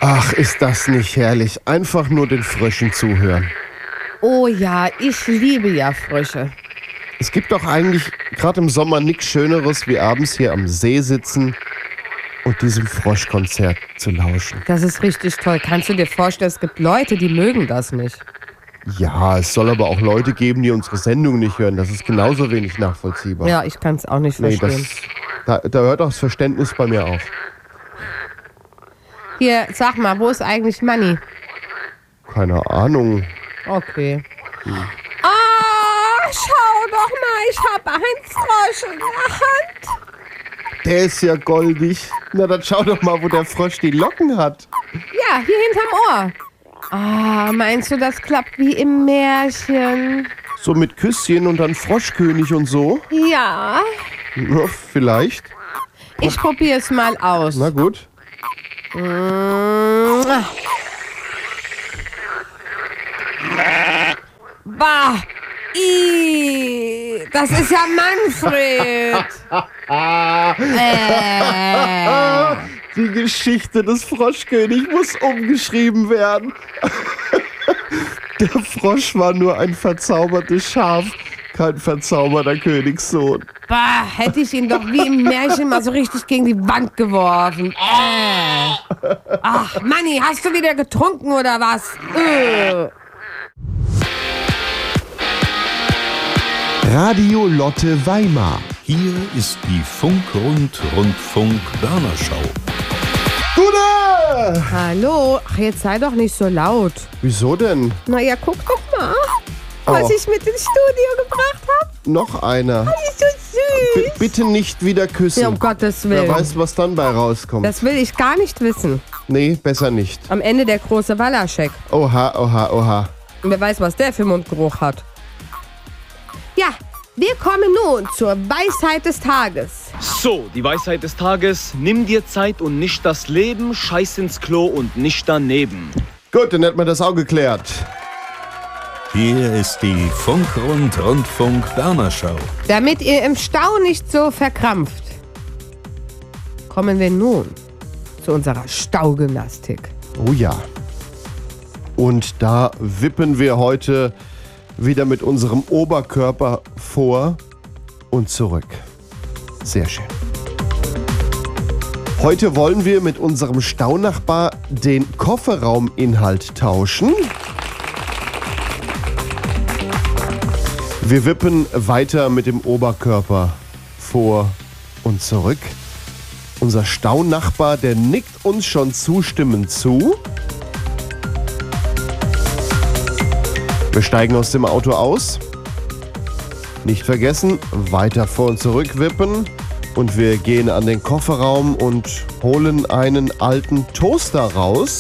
Ach, ist das nicht herrlich. Einfach nur den Fröschen zuhören. Oh ja, ich liebe ja Frösche. Es gibt doch eigentlich gerade im Sommer nichts Schöneres, wie abends hier am See sitzen und diesem Froschkonzert zu lauschen. Das ist richtig toll. Kannst du dir vorstellen, es gibt Leute, die mögen das nicht. Ja, es soll aber auch Leute geben, die unsere Sendung nicht hören. Das ist genauso wenig nachvollziehbar. Ja, ich kann es auch nicht verstehen. Da hört auch das Verständnis bei mir auf. Hier, sag mal, wo ist eigentlich Manni? Keine Ahnung. Okay. Ah, schau doch mal, ich habe einen Frosch in der Hand. Der ist ja goldig. Na, dann schau doch mal, wo der Frosch die Locken hat. Ja, hier hinterm Ohr. Ah, meinst du, das klappt wie im Märchen? So mit Küsschen und dann Froschkönig und so? Ja. Ja, vielleicht. Ich probiere es mal aus. Na gut. Bah! Das ist ja Manfred! Die Geschichte des Froschkönig muss umgeschrieben werden. Der Frosch war nur ein verzaubertes Schaf, kein verzauberter Königssohn. Bah, hätte ich ihn doch wie im Märchen mal so richtig gegen die Wand geworfen. Ach, Manni, hast du wieder getrunken oder was? Radio Lotte Weimar. Hier ist die Funk-Rundfunk-Börnerschau. Gute! Hallo, ach, jetzt sei doch nicht so laut. Wieso denn? Na ja, guck doch mal, was ich mit ins Studio gebracht habe. Noch einer. Das ist so süß. Bitte nicht wieder küssen. Ja, um Gottes Wer Willen. weiß, was dann bei rauskommt. Das will ich gar nicht wissen. Nee, besser nicht. Am Ende der große Wallaschek. Oha, oha, oha. Und wer weiß, was der für Mundgeruch hat. Ja, wir kommen nun zur Weisheit des Tages. So, die Weisheit des Tages. Nimm dir Zeit und nicht das Leben, scheiß ins Klo und nicht daneben. Gut, dann hätten wir das auch geklärt. Hier ist die Funk-Rundfunk-Börnerschau. Damit ihr im Stau nicht so verkrampft, kommen wir nun zu unserer Staugymnastik. Oh ja. Und da wippen wir heute wieder mit unserem Oberkörper vor und zurück. Sehr schön. Heute wollen wir mit unserem Staunachbar den Kofferrauminhalt tauschen. Wir wippen weiter mit dem Oberkörper vor und zurück. Unser Staunachbar, der nickt uns schon zustimmend zu. Wir steigen aus dem Auto aus. Nicht vergessen, weiter vor und zurück wippen. Und wir gehen an den Kofferraum und holen einen alten Toaster raus.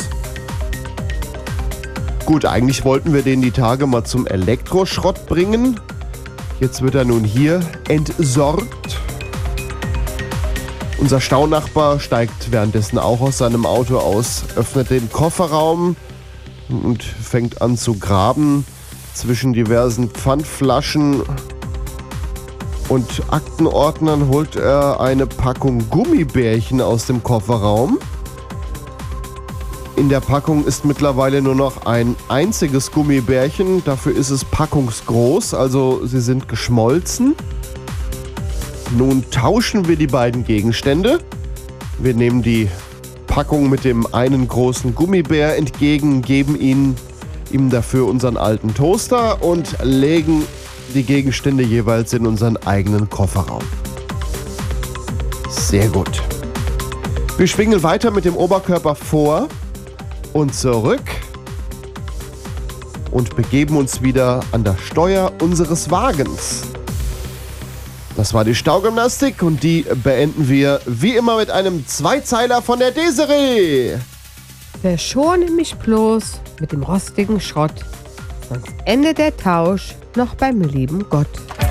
Gut, eigentlich wollten wir den die Tage mal zum Elektroschrott bringen. Jetzt wird er nun hier entsorgt. Unser Staunachbar steigt währenddessen auch aus seinem Auto aus, öffnet den Kofferraum und fängt an zu graben. Zwischen diversen Pfandflaschen und Aktenordnern holt er eine Packung Gummibärchen aus dem Kofferraum. In der Packung ist mittlerweile nur noch ein einziges Gummibärchen. Dafür ist es packungsgroß, also sie sind geschmolzen. Nun tauschen wir die beiden Gegenstände. Wir nehmen die Packung mit dem einen großen Gummibär entgegen, geben ihm dafür unseren alten Toaster und legen die Gegenstände jeweils in unseren eigenen Kofferraum. Sehr gut. Wir schwingen weiter mit dem Oberkörper vor und zurück und begeben uns wieder an das Steuer unseres Wagens. Das war die Staugymnastik und die beenden wir wie immer mit einem Zweizeiler von der Desiree. Verschone mich bloß mit dem rostigen Schrott, sonst endet der Tausch noch beim lieben Gott.